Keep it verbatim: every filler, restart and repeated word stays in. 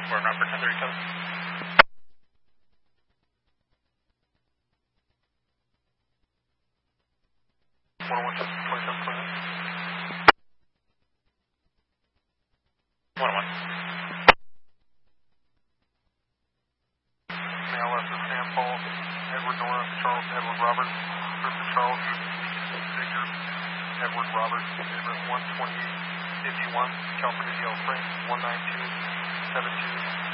one four, Route for ten thirty code. one oh one, twenty-seven twenty. one oh one. Now left of Sam Paul, Edward Nora, Charles Edward Roberts, Griffin Charles, Victor, Edward Roberts, Edward one twenty-eight fifty-one, California D L Frank, one nine two seven two.